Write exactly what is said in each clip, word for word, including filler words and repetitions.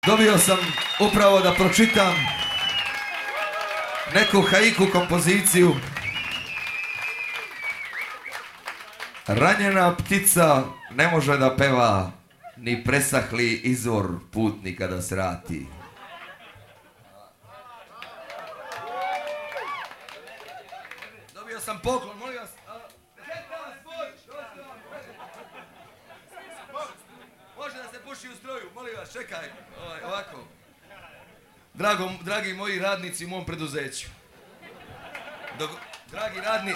Dobio sam upravo da pročitam neku haiku kompoziciju. Ranjena ptica ne može da peva, ni presahli izvor putnika da srati. Dobio sam poklon, molim vas. Može da se puši u stroju, molim vas, čekaj, ovaj, ovako. Drago, dragi moji radnici u mom preduzeću. Dok, dragi radni...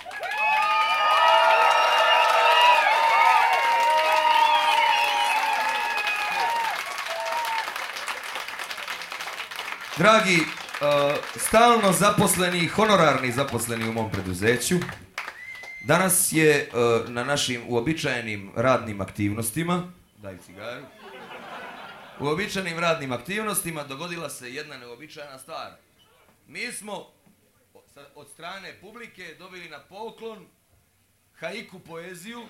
Dragi, uh, stalno zaposleni, honorarni zaposleni u mom preduzeću, danas je uh, na našim uobičajenim radnim aktivnostima, daj cigaru, uobičajenim radnim aktivnostima dogodila se jedna neobičajna stvar. Mi smo od strane publike dobili na poklon haiku poeziju.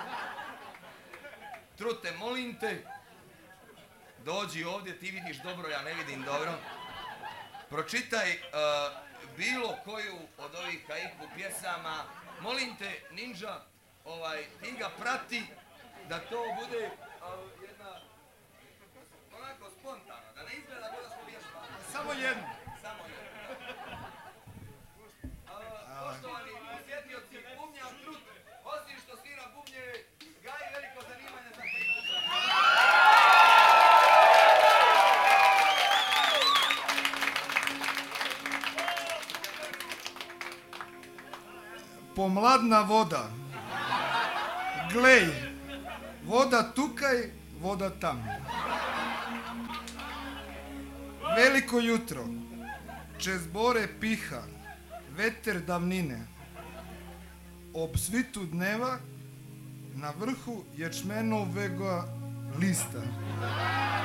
Trute, molim te, dođi ovdje, ti vidiš dobro, ja ne vidim dobro. Pročitaj uh, bilo koju od ovih haiku pjesama. Molim te, Ninja, ovaj, ti ga prati da to bude uh, jedna, onako spontano, da ne izgleda da smo vježbali. Samo jedno. Samo jedno. Uh, poštovani posjetioci, bubnjar Trut, osim što svira bubnjeve, gaji veliko zanimanje za haiku. Pomladna voda. Glej, voda tukaj, voda tam. Veliko jutro, čez bore piha, veter davnine. Ob svitu dneva, na vrhu ječmenovega lista.